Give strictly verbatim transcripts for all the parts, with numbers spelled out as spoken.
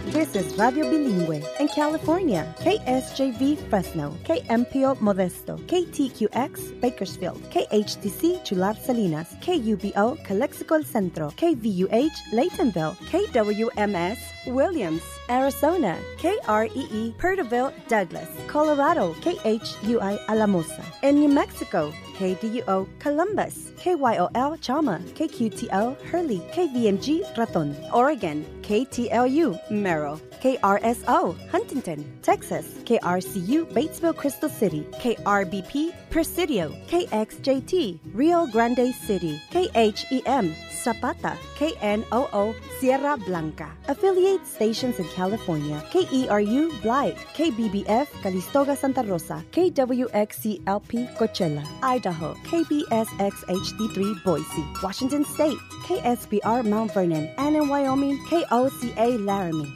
This is Radio Bilingüe in California. K S J V Fresno, K M P O Modesto, K T Q X Bakersfield, K H T C Chular Salinas, K U B O Calexico El Centro, K V U H Laytonville, K W M S Williams, Arizona, K R E E Perterville Douglas, Colorado, K H U I Alamosa. In New Mexico, K D U O Columbus, K Y O L Chalma, K Q T L Hurley, K V M G Raton. Oregon, K T L U Merrill, K R S O Huntington. Texas, K R C U Batesville Crystal City, K R B P Presidio, K X J T Rio Grande City, K H E M Zapata, K N O O Sierra Blanca. Affiliate stations in California, K E R U Blythe, K B B F Calistoga Santa Rosa, K W X C L P Coachella, Idaho, K B S X H D three Boise, Washington State, K S B R Mount Vernon, and in Wyoming, K O C A Laramie.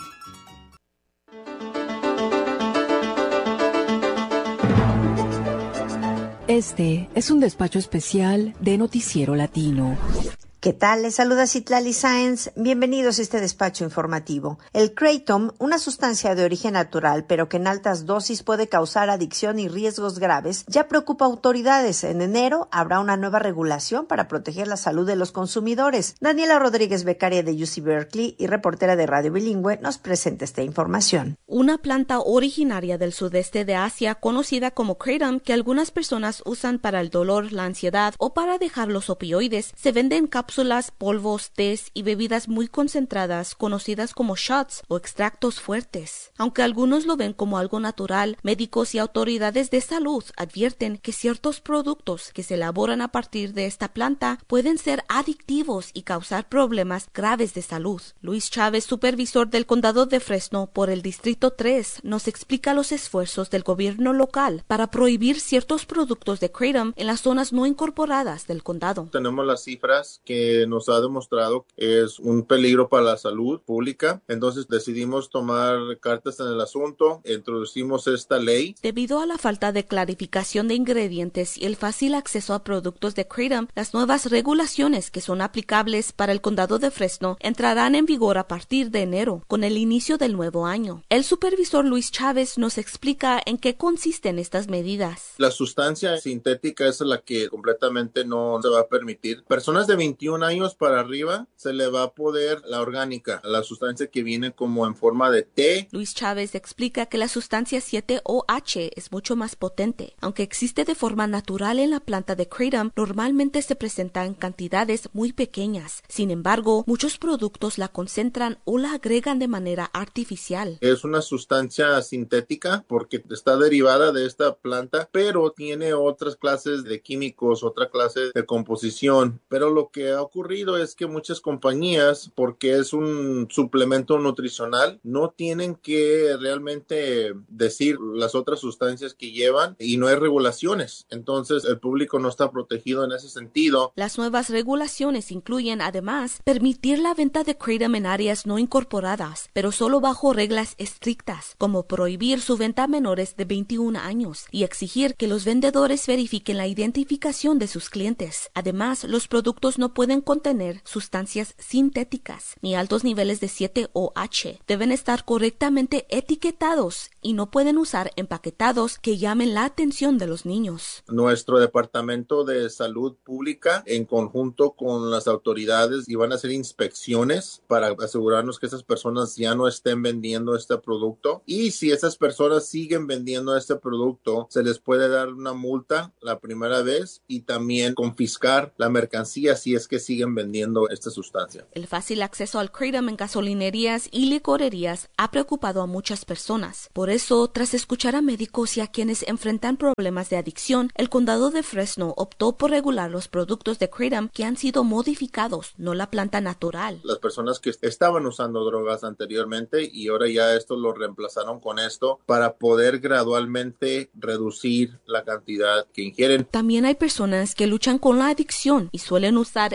Este es un despacho especial de Noticiero Latino. ¿Qué tal? Les saluda Citlali Sáenz. Bienvenidos a este despacho informativo. El Kratom, una sustancia de origen natural, pero que en altas dosis puede causar adicción y riesgos graves, ya preocupa a autoridades. En enero habrá una nueva regulación para proteger la salud de los consumidores. Daniela Rodríguez, becaria de U C Berkeley y reportera de Radio Bilingüe, nos presenta esta información. Una planta originaria del sudeste de Asia, conocida como Kratom, que algunas personas usan para el dolor, la ansiedad o para dejar los opioides, se vende en cápsulas Cápsulas, polvos, tés y bebidas muy concentradas, conocidas como shots o extractos fuertes. Aunque algunos lo ven como algo natural, médicos y autoridades de salud advierten que ciertos productos que se elaboran a partir de esta planta pueden ser adictivos y causar problemas graves de salud. Luis Chávez, supervisor del condado de Fresno por el Distrito tres, nos explica los esfuerzos del gobierno local para prohibir ciertos productos de Kratom en las zonas no incorporadas del condado. Tenemos las cifras que nos ha demostrado que es un peligro para la salud pública. Entonces decidimos tomar cartas en el asunto, introducimos esta ley. Debido a la falta de clarificación de ingredientes y el fácil acceso a productos de Kratom, las nuevas regulaciones que son aplicables para el condado de Fresno entrarán en vigor a partir de enero, con el inicio del nuevo año. El supervisor Luis Chávez nos explica en qué consisten estas medidas. La sustancia sintética es la que completamente no se va a permitir. Personas de veintiún años para arriba se le va a poder la orgánica, la sustancia que viene como en forma de té. Luis Chávez explica que la sustancia siete O H es mucho más potente. Aunque existe de forma natural en la planta de Kratom, normalmente se presenta en cantidades muy pequeñas. Sin embargo, muchos productos la concentran o la agregan de manera artificial. Es una sustancia sintética porque está derivada de esta planta, pero tiene otras clases de químicos, otra clase de composición. Pero lo que ha ocurrido es que muchas compañías, porque es un suplemento nutricional, no tienen que realmente decir las otras sustancias que llevan y no hay regulaciones. Entonces el público no está protegido en ese sentido. Las nuevas regulaciones incluyen además permitir la venta de Kratom en áreas no incorporadas, pero solo bajo reglas estrictas, como prohibir su venta a menores de veintiún años y exigir que los vendedores verifiquen la identificación de sus clientes. Además, los productos no pueden contener sustancias sintéticas ni altos niveles de siete O H. Deben estar correctamente etiquetados y no pueden usar empaquetados que llamen la atención de los niños. Nuestro Departamento de Salud Pública, en conjunto con las autoridades, iban a hacer inspecciones para asegurarnos que esas personas ya no estén vendiendo este producto. Y si esas personas siguen vendiendo este producto, se les puede dar una multa la primera vez y también confiscar la mercancía si es que siguen vendiendo esta sustancia. El fácil acceso al Kratom en gasolinerías y licorerías ha preocupado a muchas personas. Por eso, tras escuchar a médicos y a quienes enfrentan problemas de adicción, el condado de Fresno optó por regular los productos de Kratom que han sido modificados, no la planta natural. Las personas que estaban usando drogas anteriormente y ahora ya esto lo reemplazaron con esto para poder gradualmente reducir la cantidad que ingieren. También hay personas que luchan con la adicción y suelen usar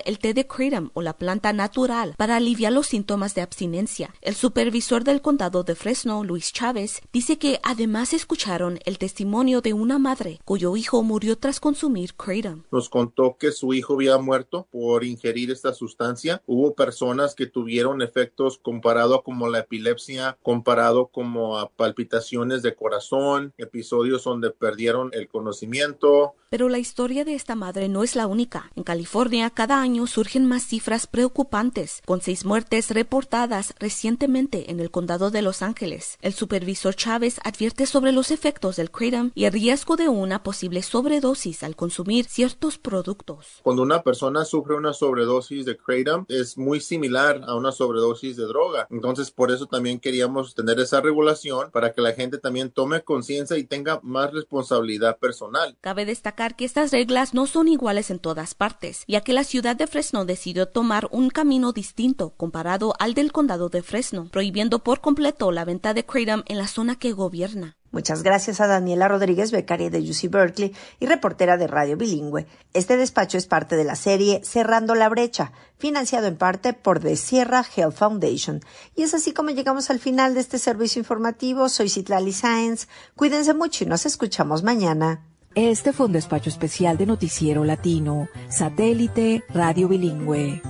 el té de kratom o la planta natural para aliviar los síntomas de abstinencia. El supervisor del condado de Fresno, Luis Chávez, dice que además escucharon el testimonio de una madre cuyo hijo murió tras consumir kratom. Nos contó que su hijo había muerto por ingerir esta sustancia. Hubo personas que tuvieron efectos comparado como la epilepsia, comparado como a palpitaciones de corazón, episodios donde perdieron el conocimiento. Pero la historia de esta madre no es la única. En California, cada año surgen más cifras preocupantes, con seis muertes reportadas recientemente en el condado de Los Ángeles. El supervisor Chávez advierte sobre los efectos del kratom y el riesgo de una posible sobredosis al consumir ciertos productos. Cuando una persona sufre una sobredosis de kratom, es muy similar a una sobredosis de droga. Entonces, por eso también queríamos tener esa regulación para que la gente también tome conciencia y tenga más responsabilidad personal. Cabe destacar que estas reglas no son iguales en todas partes, ya que la ciudad de Fresno decidió tomar un camino distinto comparado al del condado de Fresno, prohibiendo por completo la venta de kratom en la zona que gobierna. Muchas gracias a Daniela Rodríguez, becaria de U C Berkeley y reportera de Radio Bilingüe. Este despacho es parte de la serie Cerrando la Brecha, financiado en parte por The Sierra Health Foundation. Y es así como llegamos al final de este servicio informativo. Soy Citlali Sáenz. Cuídense mucho y nos escuchamos mañana. Este fue un despacho especial de Noticiero Latino, Satélite Radio Bilingüe.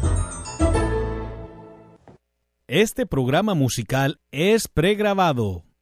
Este programa musical es pregrabado.